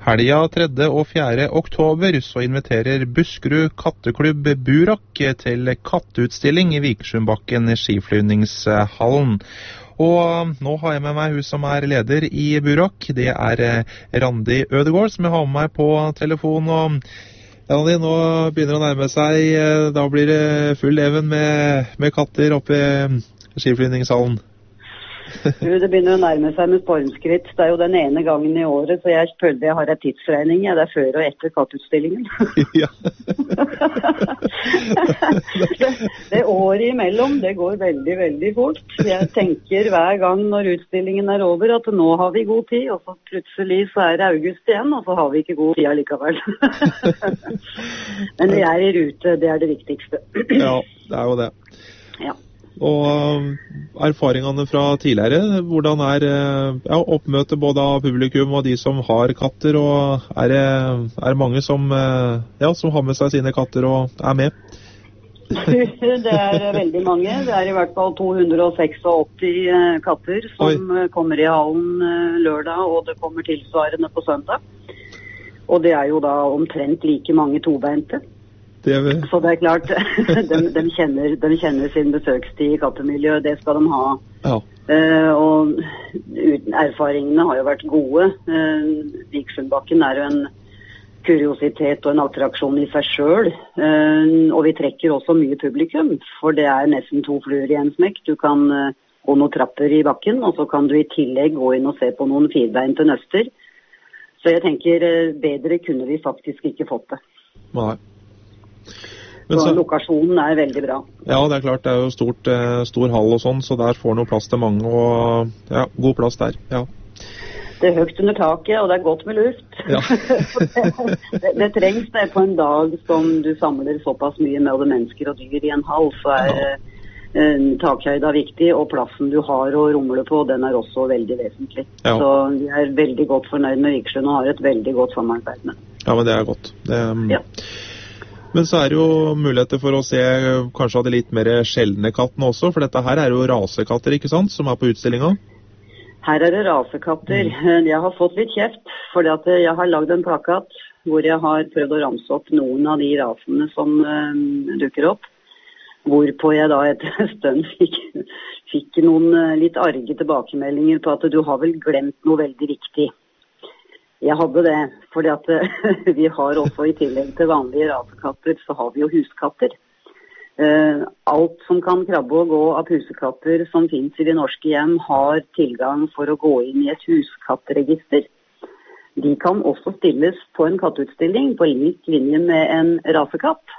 Helga 3. og 4. oktober så inviterer Buskerud katteklubb Burak til katteutstilling i Vikersundbakken skiflyvningshallen. Og nå har jeg med meg hun som er leder i Burak. Det er Randi Ødegård som jeg har med meg på telefon. Og Randi, nå begynner det å nærme seg. Da blir det full leven med katter oppe i skiflyvningshallen. Det begynner å nærme seg med stormskritt. Det er jo den ene gangen i året, så jeg føler jeg har en tidsregning. Det er før og etter kattutstillingen. Ja. det året imellom, det går veldig, veldig fort. Jeg tenker hver gang når utstillingen er over at nå har vi god tid, og så plutselig så er det august igjen, og så har vi ikke god tid allikevel. Men vi er i rute, det er det viktigste. Ja, det er jo det. Ja. Og erfaringene fra tidligere, hvordan er oppmøtet både av publikum og de som har katter, og er mange som har med seg sine katter og er med? Det er veldig mange. Det er i hvert fall 286 katter som kommer i hallen lørdag, og det kommer tilsvarende på søndag. Og det er jo da omtrent like mange tobeinte. Så det er klart, de kjenner sin besøkstid i kattemiljøet, det skal de ha. Ja. Og erfaringene har jo vært gode. Vikersundbakken er jo en kuriositet og en attraksjon i seg selv. Og vi trekker også mye publikum, for det er nesten 2 fluer i en smekk. Du kan gå noen trapper i bakken, og så kan du i tillegg gå inn og se på noen firbeinte nøster. Så jeg tenker, bedre kunne vi faktisk ikke fått det. Nei. Så lokasjonen er veldig bra. Ja, det er klart, det er jo stor hall og sånn, så der får noe plass til mange, og ja, god plass der, ja. Det er høyt under taket, og det er godt med luft. Ja. det trengs det på en dag som du samler såpass mye med både mennesker og dyr i en hall, så er takhøyda viktig, og plassen du har å rumle på, den er også veldig vesentlig. Ja. Så vi er veldig godt fornøyd med Vikersund og har et veldig godt samarbeid med. Ja, men det er godt. Ja. Men så er det jo muligheter for å se kanskje av de litt mer sjeldne kattene også, for dette her er jo rasekatter, ikke sant, som er på utstillingen? Her er det rasekatter. Jeg har fått litt kjeft, fordi at jeg har lagd en plakat hvor jeg har prøvd å ramse opp noen av de rasene som dukker opp, hvorpå jeg da etter stund fikk noen litt arge tilbakemeldinger på at du har vel glemt noe veldig viktig. Jeg hadde det, fordi at vi har også i tillegg til vanlige rasekatter, så har vi jo huskatter. Alt som kan krabbe og gå av pusekatter som finnes i de norske hjem, har tilgang for å gå inn i et huskattregister. De kan også stilles på en katteutstilling på lik linje med en rasekatt.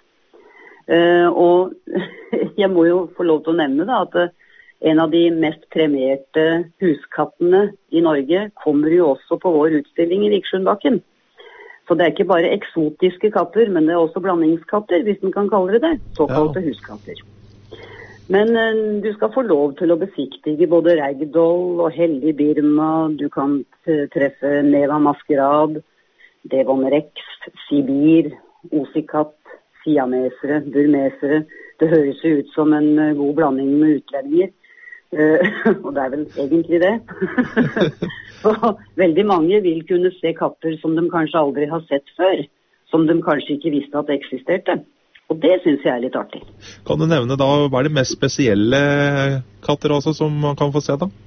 Og jeg må jo få lov til å nevne da, at en av de mest premierte huskattene i Norge kommer jo også på vår utstilling i Vikersundbakken. Så det er ikke bare eksotiske katter, men det er også blandingskatter, hvis man kan kalle det, såkalte huskatter. Men du skal få lov til å besiktige både ragdoll og hellig birma, du kan treffe neva maskerad, devon rex, sibir, osikatt, siamesere, burmesere. Det høres jo ut som en god blanding med utlendinger. Og det er vel egentlig det. Så veldig mange vil kunne se katter som de kanskje aldri har sett før, som de kanskje ikke visste at det eksisterte. Og det synes jeg er litt artig. Kan du nevne da, hva er de mest spesielle katter også som man kan få se da?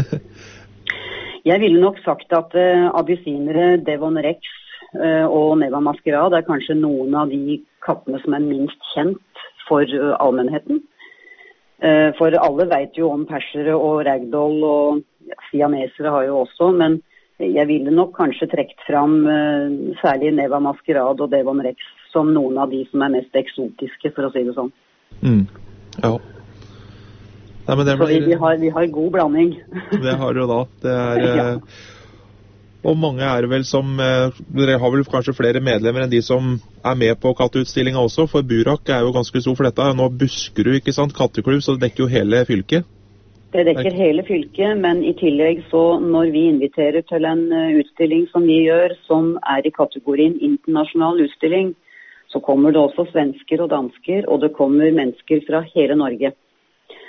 Jeg ville nok sagt at abyssinere, devon rex og neva maskerad er kanskje noen av de kattene som er minst kjent for allmennheten. For alle vet jo om persere og ragdoll, og siamesere har jo også, men jeg ville nok kanskje trekt fram særlig neva maskerad og devon rex som noen av de som er mest eksotiske, for å si det sånn. Ja. Nei, men det blir... Så vi har god blanding. Det har du da. Det er... Ja. Og mange er vel som, dere har vel kanskje flere medlemmer enn de som er med på katteutstillingen også, for Burak er jo ganske stor, for dette er nå Buskerud, ikke sant, katteklubb, så det dekker jo hele fylket. Det dekker hele fylket, men i tillegg så når vi inviterer til en utstilling som vi gjør, som er i kategorien internasjonal utstilling, så kommer det også svensker og dansker, og det kommer mennesker fra hele Norge.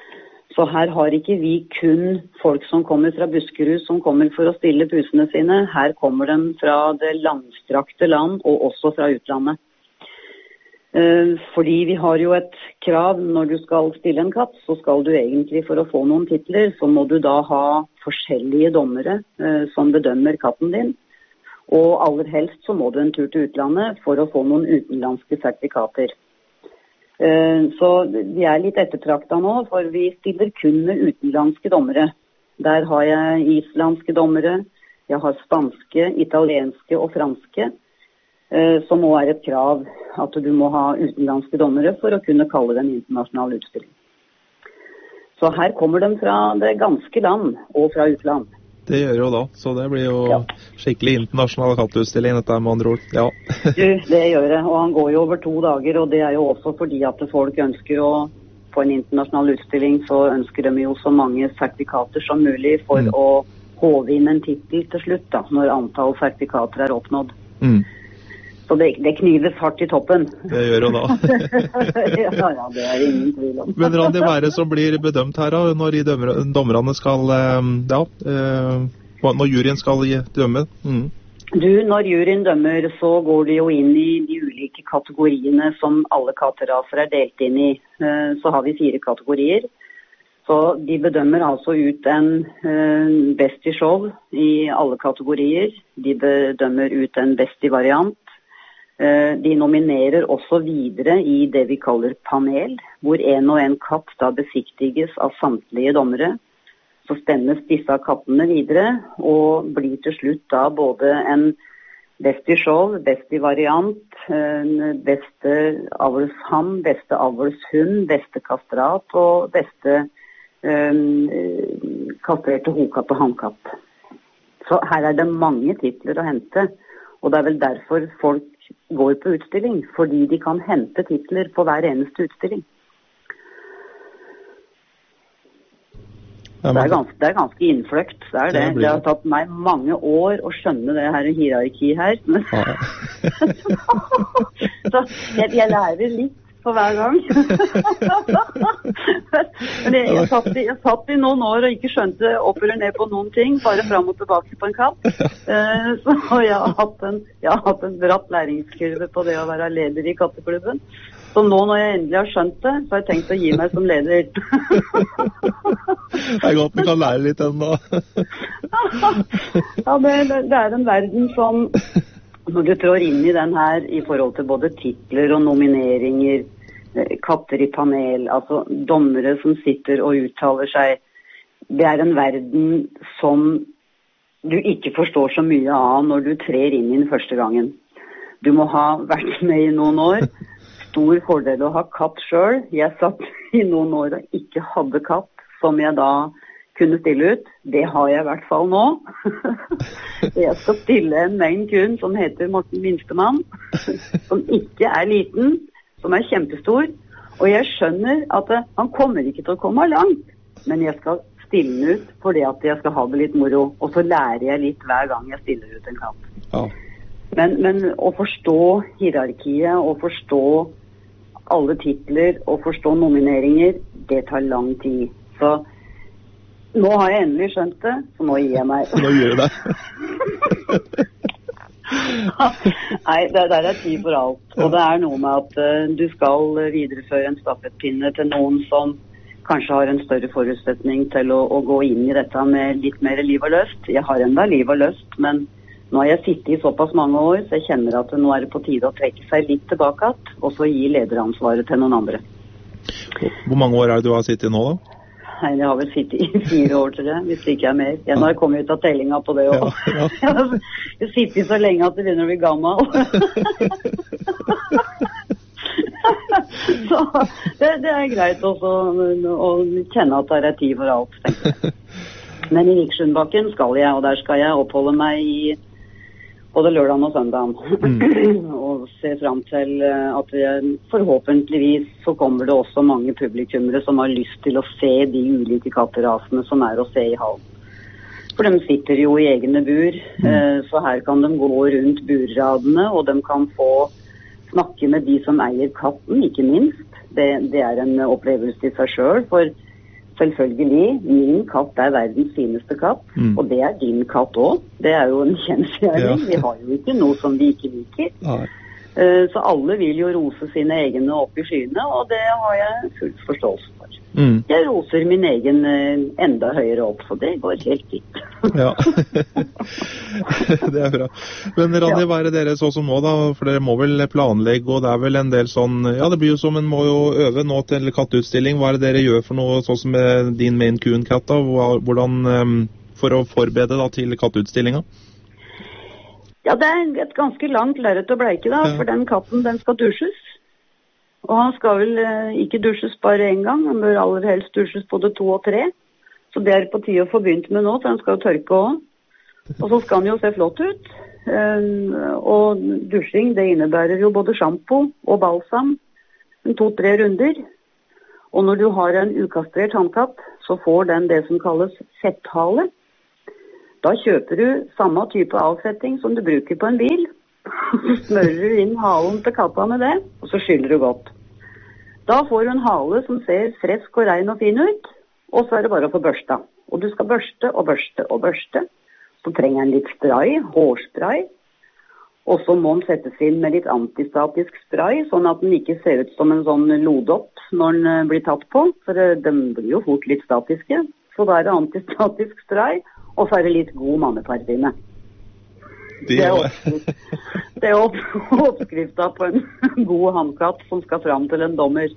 Så her har ikke vi kun folk som kommer fra Buskerud, som kommer for å stille pusene sine. Her kommer de fra det langstrakte land, og også fra utlandet. Fordi vi har jo et krav når du skal stille en katt, så skal du egentlig for å få noen titler, så må du da ha forskjellige dommere som bedømmer katten din. Og aller helst så må du en tur til utlandet for å få noen utenlandske sertifikater. Så vi litt ettertraktet nå, for vi stiller kun med utenlandske dommere. Der har jeg islandske dommere, jeg har spanske, italienske og franske, som også et krav at du må ha utenlandske dommere for å kunne kalle det en internasjonal utstilling. Så her kommer de fra det ganske land og fra utland. Det gjør jo da, så det blir jo skikkelig internasjonal katteutstilling dette med andre ord. Ja. Det gjør det, og han går jo over 2 dager, og det jo også fordi at folk ønsker å få en internasjonal utstilling, så ønsker de jo så mange sertifikater som mulig for å håve inn en titel til slutt, da, når antall sertifikater oppnådd. Så det knives hardt i toppen. Det gjør jo da. Ja, det ingen tvil om. Men Randi, hva det som blir bedømt her da, når dommerne skal, når juryen skal dømme? Når juryen dømmer, så går de jo inn i de ulike kategoriene som alle katteraser delt inn i. Så har vi 4 kategorier. Så de bedømmer altså ut en best i show i alle kategorier. De bedømmer ut en best i variant. De nominerer også videre i det vi kaller panel, hvor en og en katt da besiktiges av samtlige dommere. Så stemmes disse kattene videre, og blir til slutt da både en best i show, best i variant, beste avlshann, beste avlshund, beste kastrat og beste kastrerte hokatt og hannkatt. Så her det mange titler å hente, og det vel derfor folk går på utstilling, fordi de kan hente titler på hver eneste utstilling. Det ganske innfløkt, det. Det har tatt meg mange år å skjønne det her hierarki her. Så jeg lærer litt på hver gang. Men jeg satt i noen år og ikke skjønte opp eller ned på noen ting, bare fram og tilbake på en katt. Så jeg har hatt en bratt læringskurve på det å være leder i katteklubben. Så nå når jeg endelig har skjønt det, så har jeg tenkt å gi meg som leder. Det godt vi kan lære litt ennå. Ja, det en verden som, når du trår inn i den her i forhold til både titler og nomineringer, katter i panel, altså dommere som sitter og uttaler seg, det en verden som du ikke forstår så mye av når du trer inn i den første gangen. Du må ha vært med i noen år. Stor fordel å ha katt selv. Jeg satt i noen år og ikke hadde katt, som jeg da kunne stille ut. Det har jeg i hvert fall nå. Jeg skal stille en Maine Coon som heter Morten Minstemann, som ikke liten, som kjempestor. Og jeg skjønner at han kommer ikke til å komme langt, men jeg skal stille den ut fordi at jeg skal ha det litt moro. Og så lærer jeg litt hver gang jeg stiller ut en katt. Ja. Men å forstå hierarkiet, og forstå alle titler, og forstå nomineringer, det tar lang tid. Så nå har jeg endelig skjønt det, så nå gir jeg meg. Nå gjør du det. Nei, det tid for alt. Og det noe med at du skal videreføre en stafettpinne til noen som kanskje har en større forutsetning til å gå inn i dette med litt mer liv og lyst. Jeg har enda liv og lyst, men nå har jeg sittet i såpass mange år, så jeg kjenner at nå det på tide å trekke seg litt tilbake, og så gi lederansvaret til noen andre. Hvor mange år det du har sittet nå da? Nei, jeg har vel sittet i 4 år til det, hvis det ikke mer. Jeg har kommet ut av tellinga på det også. Ja. Jeg har sittet så lenge at det begynner å bli gammel. Så det greit også å kjenne at det tid for alt, tenker jeg. Men i Vikersundbakken skal jeg, og der skal jeg oppholde meg i både lørdagen og søndagen. Og se frem til at forhåpentligvis så kommer det også mange publikummere som har lyst til å se de ulike katterasene som å se i hallen. For de sitter jo i egne bur, så her kan de gå rundt burradene, og de kan få snakke med de som eier katten, ikke minst. Det en opplevelse i seg selv, for selvfølgelig, min katt er verdens fineste katt, og det er din katt også. Det er jo en kjensgjerning. Vi har jo ikke noe som vi ikke liker. Nei. Så alle vil jo rose sine egne opp i skyene, og det har jeg full forståelse for. Jeg roser min egen enda høyere opp, så det går helt fint. Ja, det er bra. Men Randi, hva er det dere så som nå da? For dere må vel planlegge, og det er vel en del sånn, ja det blir jo som en må jo øve nå til katteutstilling. Hva er det dere gjør for noe sånn som med din Maine Coon-katt da? Hvordan, for å forberede da til katteutstillinga? Ja, det er et ganske langt lerret å bleike da, for den katten den skal dusjes. Og han skal vel ikke dusjes bare en gang, han bør aller helst dusjes både 2 og 3. Så det er på tide å få begynt med nå, så han skal jo tørke også. Og så skal han jo se flott ut. Og dusjing, det innebærer jo både shampoo og balsam, 2-3 runder. Og når du har en ukastrert hannkatt, så får den det som kalles fetthale. Da kjøper du samme type avsetting som du bruker på en bil. Så smører du inn halen til katta med det, og så skyller du godt. Da får du en hale som ser fresk og rein og fin ut, og så er det bare å få børsta. Og du skal børste og børste og børste. Så trenger den litt spray, hårspray. Og så må den settes inn med litt antistatisk spray, sånn at den ikke ser ut som en sånn lodopp når den blir tatt på. For den blir jo fort litt statiske. Så da er det antistatisk spray, og så er det litt god manneparfyme. Det er oppskrifta på en god hannkatt som skal fram til en dommer.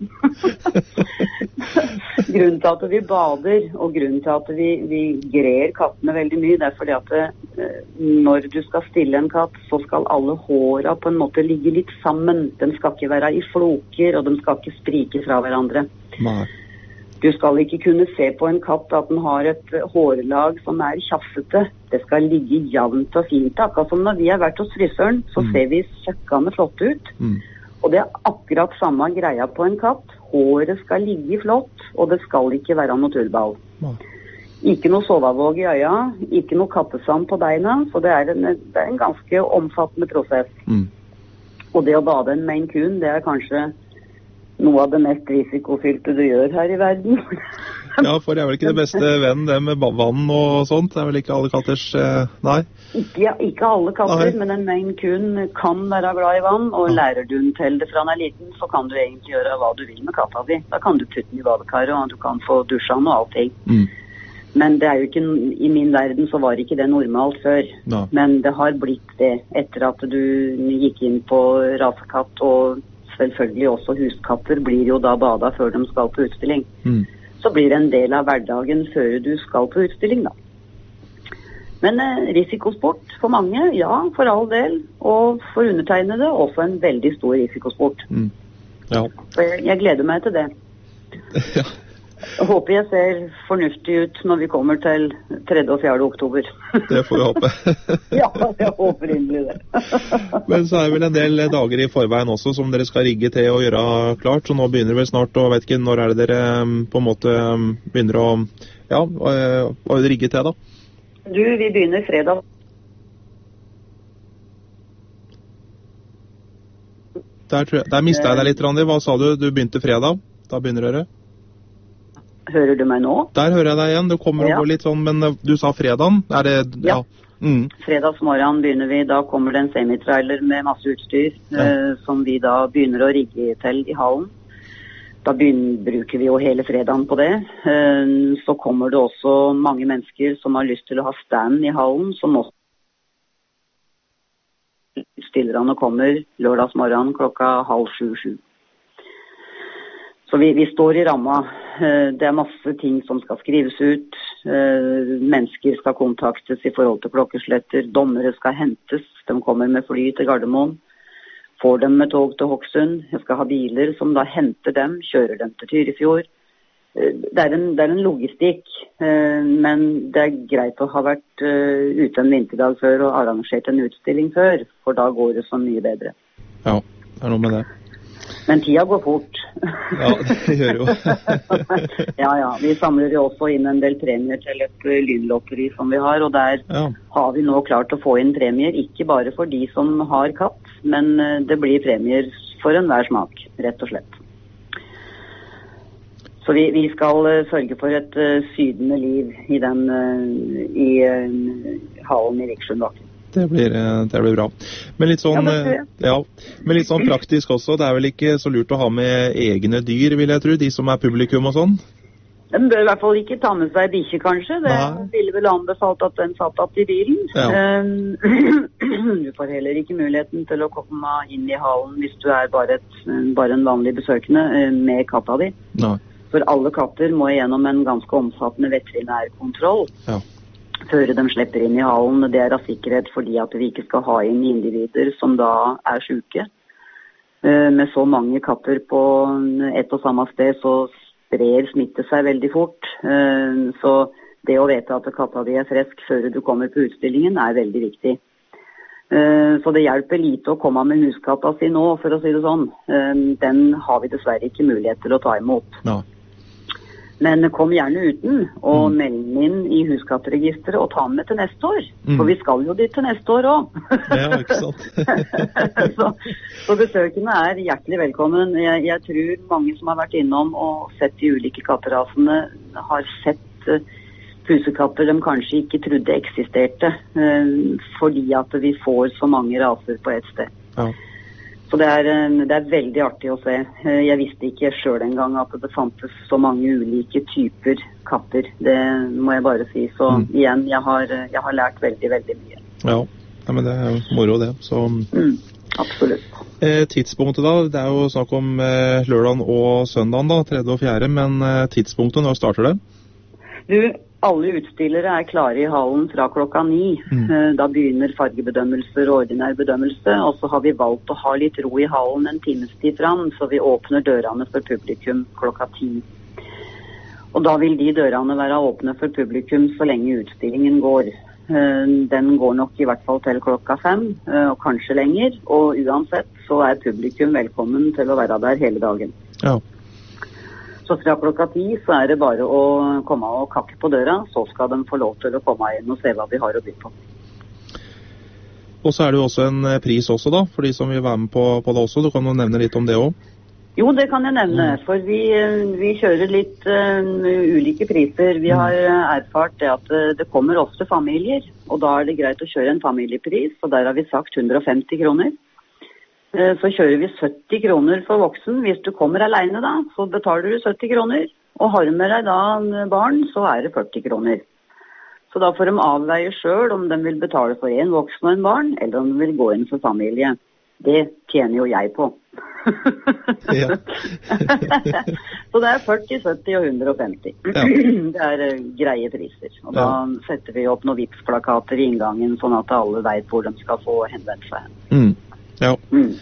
Grunnen til at vi bader, og grunnen til at vi grer kattene veldig mye, det er fordi at når du skal stille en katt, så skal alle håra på en måte ligge litt sammen. De skal ikke være i floker, og de skal ikke sprike fra hverandre. Nei. Du skal ikke kunne se på en katt at den har et hårlag som er tjafsete. Det skal ligge jevnt og fint. Akkurat som når vi har vært hos frisøren, så ser vi søkkende flott ut. Og det er akkurat samme greia på en katt. Håret skal ligge flott, og det skal ikke være noe tullball. Ikke noe sovavåg i øya, ikke noe kattesand på beina, så det er en ganske omfattende prosess. Og det å bade en Maine Coon, det er kanskje noe av det mest risikofylte du gjør her i verden. Ja, for det er vel ikke det beste vennen, det med vann og sånt. Det er vel ikke alle katters, nei? Ikke alle katter, men en Maine Coon kan være glad i vann, og lærer du den til det fra den er liten, så kan du egentlig gjøre hva du vil med katta di. Da kan du putte den i badekaret, og du kan få dusja den og allting. Men det er jo ikke, i min verden så var ikke det normalt før. Men det har blitt det etter at du gikk inn på rasekatt, og selvfølgelig også huskatter blir jo da bada før de skal på utstilling. Så blir det en del av hverdagen før du skal på utstilling da. Men risikosport for mange, ja, for all del. Og for undertegnede også en veldig stor risikosport. Ja. Så jeg gleder meg til det. Ja. Jeg håper jeg ser fornuftig ut når vi kommer til 3. og 4. oktober. Det får vi håpe. Ja, jeg håper inderlig det. Men så er det vel en del dager i forveien også som dere skal rigge til å gjøre klart, så nå begynner det vel snart, og vet ikke, når er det dere på en måte begynner å rigge til da? Du, vi begynner fredag. Der mistet jeg deg litt, Randi. Hva sa du? Du begynte fredag? Da begynner dere? Hører du meg nå? Der hører jeg deg igjen. Du kommer og går litt sånn, men du sa fredagen? Er det, ja. Fredagsmorgen begynner vi. Da kommer det en semitrailer med masse utstyr som vi da begynner å rigge til i hallen. Da bruker vi jo hele fredagen på det. Så kommer det også mange mennesker som har lyst til å ha stand i hallen, som også utstillerne kommer lørdagsmorgen 6:30-7. Så vi står i ramma. Det er masse ting som skal skrives ut. Mennesker skal kontaktes i forhold til klokkesletter. Dommere skal hentes. De kommer med fly til Gardermoen. Får dem med tog til Hokksund. Jeg skal ha biler som da henter dem, kjører dem til Tyrifjord. Det er en logistikk, men det er greit å ha vært ute en vinterdag før og arrangert en utstilling før, for da går det så mye bedre. Ja, det er noe med det. Men tida går fort. Ja, det gjør jo. Ja. Vi samler jo også inn en del premier til et lynlotteri som vi har, og der har vi nå klart å få inn premier, ikke bare for de som har katt, men det blir premier for enhver smak, rett og slett. Så vi skal sørge for et sydende liv i hallen i Vikersundbakken. Det blir bra. Men litt sånn, men litt sånn praktisk også, det vel ikke så lurt å ha med egne dyr, vil jeg tro, de som publikum og sånn? Den bør i hvert fall ikke ta med seg bikkje, kanskje. Det ville vel anbefalt at den satt opp i bilen. Ja. Du får heller ikke muligheten til å komme inn i hallen hvis du bare en vanlig besøkende med katta di. Nei. For alle katter må gjennom en ganske omfattende veterinærkontroll før de slipper inn i hallen. Det av sikkerhet fordi at vi ikke skal ha inn individer som da syke. Med så mange katter på ett og samme sted så sprer smitte seg veldig fort. Så det å vite at katta di frisk før du kommer på utstillingen veldig viktig. Så det hjelper lite å komme med huskatta si nå, for å si det sånn. Den har vi dessverre ikke mulighet til å ta imot. Ja. Men kom gjerne uten og meld den inn i huskattregisteret og ta den med til neste år. For vi skal jo dit til neste år også. Ja, ikke sant. så besøkende hjertelig velkommen. Jeg tror mange som har vært innom og sett de ulike katterasene har sett pusekatter de kanskje ikke trodde eksisterte, fordi at vi får så mange raser på et sted. Ja. Så det er veldig artig å se. Jeg visste ikke selv en gang at det fantes så mange ulike typer katter. Det må jeg bare si. Så igjen, jeg har lært veldig, veldig mye. Ja, men det jo moro det. Så, absolutt. Tidspunktet da, det jo snakk om lørdagen og søndagen da, 3. og 4. Men tidspunktet, når starter det? Du, alle utstillere klare i hallen fra klokka 9. Da begynner fargebedømmelser og ordinær bedømmelse, og så har vi valgt å ha litt ro i hallen en times tid fram, så vi åpner dørene for publikum klokka 10. Og da vil de dørene være åpne for publikum så lenge utstillingen går. Den går nok i hvert fall til klokka 5, og kanskje lenger, og uansett så publikum velkommen til å være der hele dagen. Ja. Så fra klokka 10 så det bare å komme og kakke på døra, så skal de få lov til å komme inn og se hva vi har å by på. Og så det jo også en pris også da, for de som vil være med på det også. Du kan jo nevne litt om det også. Jo, det kan jeg nevne, for vi kjører litt ulike priser. Vi har erfart at det kommer ofte familier, og da det greit å kjøre en familiepris, og der har vi sagt 150 kroner. Så kjører vi 70 kroner for voksen. Hvis du kommer alene da, så betaler du 70 kroner. Og har du med deg da barn, så det 40 kroner. Så da får de avveie selv om de vil betale for en voksen og en barn, eller om de vil gå inn for familie. Det tjener jo jeg på. Ja. Så det 40, 70 og 150. Ja. Det greie priser. Og da setter vi opp noen Vipps-plakater i inngangen, sånn at alle vet hvor de skal få henvendt seg. Ja.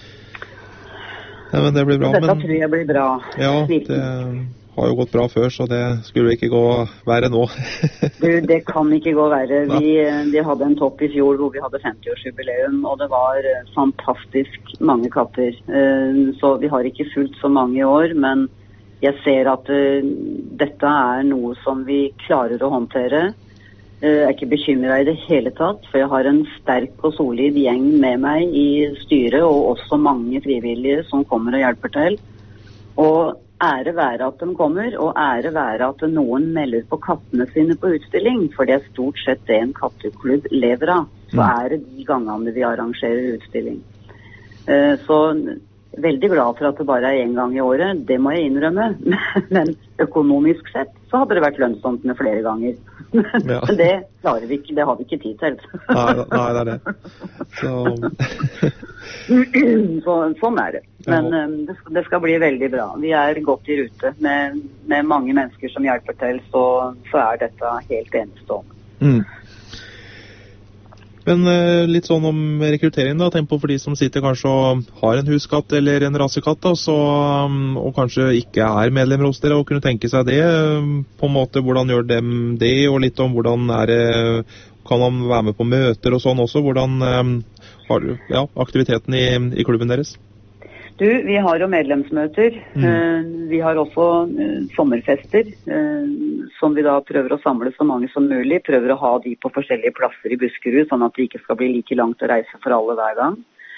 Ja, men det blir bra. Dette tror jeg blir bra. Ja, det har jo gått bra før, så det skulle ikke gå verre nå. Det kan ikke gå verre. Vi hadde en topp i fjor hvor vi hadde 50-årsjubileum, og det var fantastisk mange katter. Så vi har ikke fulgt så mange i år, men jeg ser at dette noe som vi klarer å håndtere. Jeg ikke bekymret i det hele tatt, for jeg har en sterk og solid gjeng med meg i styret, og også mange frivillige som kommer og hjelper til. Og ære være at de kommer, og ære være at noen melder på kattene sine på utstilling, for det stort sett det en katteklubb lever av. Så det de gangene vi arrangerer utstilling. Så veldig glad for at det bare en gang i året, det må jeg innrømme. Men økonomisk sett så hadde det vært lønnsomt med flere ganger. Ja. Men det klarer vi ikke, det har vi ikke tid til. Nei, det det. Sånn det. Men det skal bli veldig bra. Vi godt i rute med mange mennesker som hjelper til, så dette helt enestående. Men litt sånn om rekruttering da, tenk på for de som sitter kanskje og har en huskatt eller en rasekatt da, og kanskje ikke medlemmer hos dere, og kunne tenke seg det, på en måte hvordan gjør dem det, og litt om hvordan kan man være med på møter og sånn også, hvordan har aktiviteten i klubben deres? Du, vi har jo medlemsmøter. Vi har også sommerfester, som vi da prøver å samle så mange som mulig. Prøver å ha de på forskjellige plasser i Buskerud, sånn at det ikke skal bli like langt å reise for alle hver gang.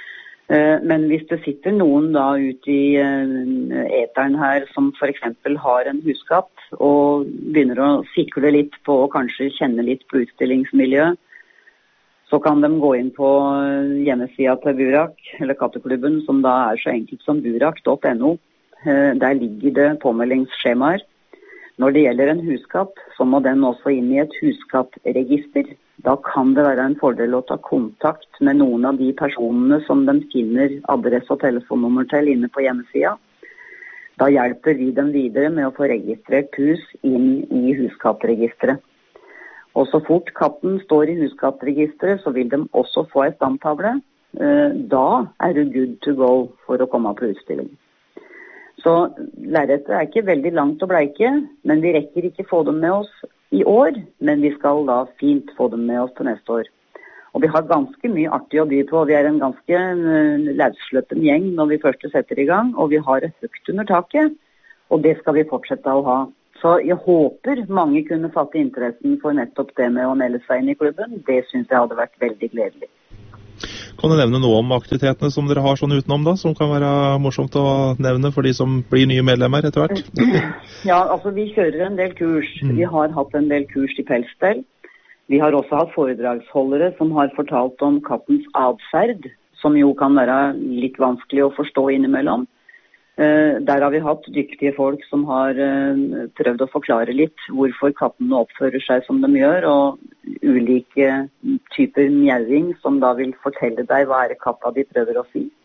Men hvis det sitter noen da ute i eteren her som for eksempel har en huskatt og begynner å sikle litt på og kanskje kjenne litt på utstillingsmiljøet, så kan de gå inn på hjemmesida til Burak, eller Katteklubben, som da er så enkelt som burak.no. Der ligger det påmeldingsskjemaer. Når det gjelder en huskatt, så må den også inn i et huskattregister. Da kan det være en fordel å ta kontakt med noen av de personene som de finner adresse og telefonnummer til inne på hjemmesida. Da hjelper vi dem videre med å få registrert hus inn i huskattregisteret. Og så fort katten står i huskattregisteret, så vil de også få en stamtavle. Da er du good to go for å komme på utstilling. Så lerretet er ikke veldig langt å bleike, men vi rekker ikke få dem med oss i år, men vi skal da fint få dem med oss til neste år. Og vi har ganske mye artig å by på, vi er en ganske løssluppen gjeng når vi først setter i gang, og vi har et høyt under taket, og det skal vi fortsette å ha. Så jeg håper mange kunne fatte interessen for nettopp det med å melde seg inn i klubben. Det synes jeg hadde vært veldig gledelig. Kan du nevne noe om aktivitetene som dere har sånn utenom da, som kan være morsomt å nevne for de som blir nye medlemmer etter hvert? Ja, altså vi kjører en del kurs. Vi har hatt en del kurs i pelsstell. Vi har også hatt foredragsholdere som har fortalt om kattens adferd, som jo kan være litt vanskelig å forstå innimellom. Der har vi hatt dyktige folk som har prøvd å forklare litt hvorfor kattene oppfører seg som de gjør, og ulike typer mjauing som da vil fortelle deg hva er katta de prøver å si.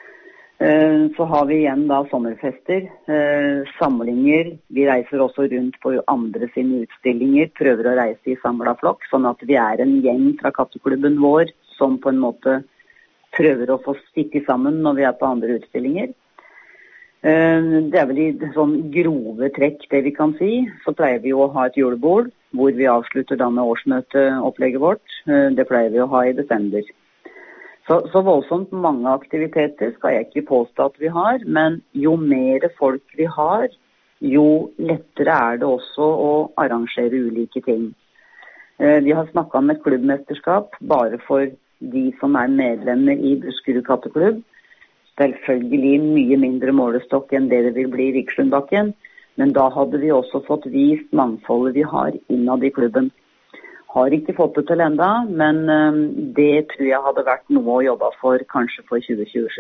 Så har vi igjen da sommerfester, samlinger. Vi reiser også rundt på andre sine utstillinger, prøver å reise i samlet flokk, sånn at vi er en gjeng fra katteklubben vår som på en måte prøver å få stikke sammen når vi er på andre utstillinger. Det er vel i sånn grove trekk det vi kan si. Så pleier vi jo å ha et julebord, hvor vi avslutter da med årsmøteopplegget vårt. Det pleier vi å ha i desember. Så voldsomt mange aktiviteter skal jeg ikke påstå at vi har, men jo mer folk vi har, jo lettere er det også å arrangere ulike ting. Vi har snakket om et klubbmesterskap bare for de som er medlemmer i Buskerud Katteklubb. Selvfølgelig mye mindre målestokk enn det vil bli i Vikersundbakken, men da hadde vi også fått vist mangfoldet vi har innad i klubben. Har ikke fått det til enda, men det tror jeg hadde vært noe å jobbe for, kanskje for 2027.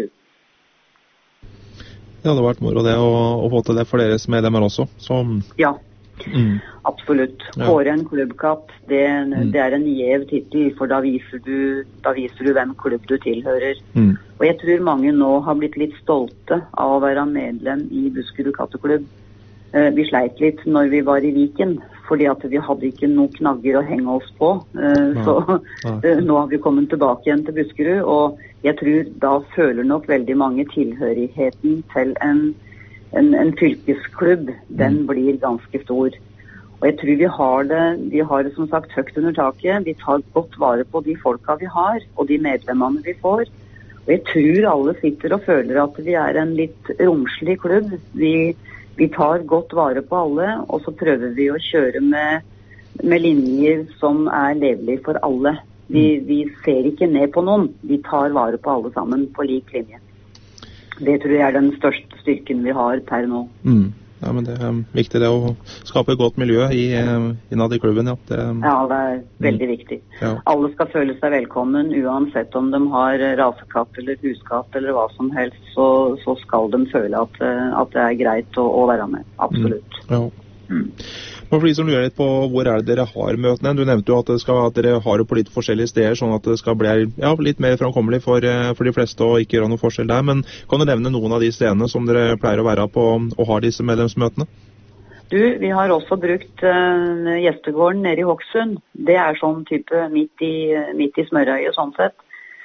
Det hadde vært moro det å få til det for deres medlemmer også. Så... Ja, absolutt. Kåre en klubbkatt, det er en gjev tittel, for da viser du hvem klubb du tilhører. Og jeg tror mange nå har blitt litt stolte av å være medlem i Buskerud Katteklubb. Vi sleit litt når vi var i Viken, fordi at vi hadde ikke noen knagger å henge oss på. Så nå har vi kommet tilbake igjen til Buskerud, og jeg tror da føler nok veldig mange tilhørigheten til en fylkesklubb. Den blir ganske stor. Og jeg tror vi har det som sagt høyt under taket. Vi tar godt vare på de folka vi har, og de medlemmene vi får. Og jeg tror alle sitter og føler at vi er en litt romslig klubb. Vi tar godt vare på alle, og så prøver vi å kjøre med linjer som er levelige for alle. Vi ser ikke ned på noen. Vi tar vare på alle sammen på lik linje. Det tror jeg er den største styrken vi har per nå. Ja, men det er viktig det å skape et godt miljø innad i klubben, ja. Det er veldig viktig. Ja. Alle skal føle seg velkommen, uansett om de har rasekatt eller huskatt eller hva som helst, så skal de føle at det er greit å være med. Absolutt. Ja. Men for de som lurer litt på hvor er det dere har møtene, du nevnte jo at dere har det på litt forskjellige steder, sånn at det skal bli litt mer framkommelig for de fleste og ikke gjøre noe forskjell der, men kan du nevne noen av de stedene som dere pleier å være på og har disse medlemsmøtene? Vi har også brukt gjestegården nede i Hokksund. Det er sånn type midt i smørøyet sånn sett.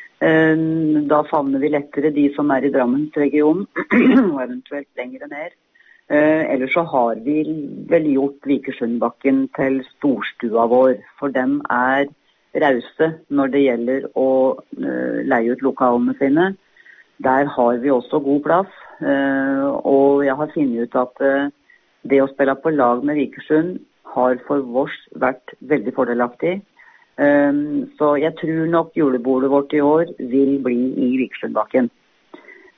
Da favner vi lettere de som er i Drammensregionen, og eventuelt lengre ned. Ellers så har vi vel gjort Vikersundbakken til storstua vår, for dem er rause når det gjelder å leie ut lokalene sine. Der har vi også god plass, og jeg har funnet ut at det å spille på lag med Vikersund har for oss vært veldig fordelaktig. Så jeg tror nok julebordet vårt i år vil bli i Vikersundbakken.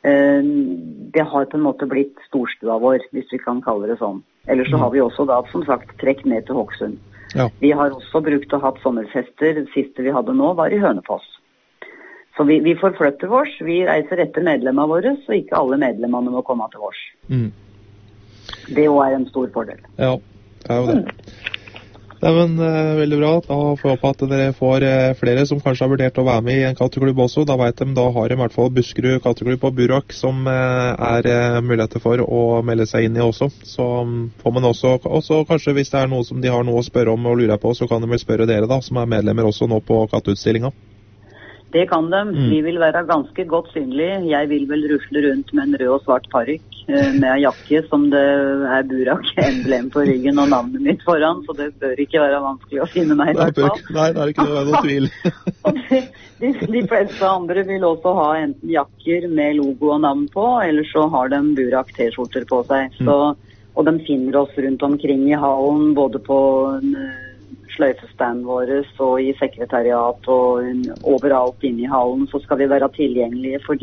Det har på en måte blitt storstua vår, hvis vi kan kalle det sånn. Ellers så har vi også da, som sagt, trekk ned til Hokksund. Ja. Vi har også brukt og hatt sommerfester. Det siste vi hadde nå var i Hønefoss. Så vi forflytter oss. Vi reiser etter medlemmene våre, så ikke alle medlemmene må komme til oss. Det også er en stor fordel. Ja, det er jo det. Nei, men veldig bra. Da får jeg håpe at dere får flere som kanskje har vurdert å være med i en katteklubb også. Da vet de, da har de i hvert fall Buskerud katteklubb og Burak som er muligheter for å melde seg inn i også. Så får man også kanskje hvis det er noe som de har noe å spørre om og lurer på, så kan de vel spørre dere da, som er medlemmer også nå på katteutstillinga. Det kan de. Vi vil være ganske godt synlige. Jeg vil vel rusle rundt med en rød og svart parykk med en jakke som det er Burak-emblem på ryggen og navnet mitt foran, så det bør ikke være vanskelig å finne meg i hvert fall. Nei, det er ikke noe tvil. De fleste andre vil også ha enten jakker med logo og navn på, eller så har de Burak-t-skjorter på seg. Og de finner oss rundt omkring i hallen, både på sløyfestanden våre og i sekretariat og overalt inne i hallen, så skal vi være tilgjengelige for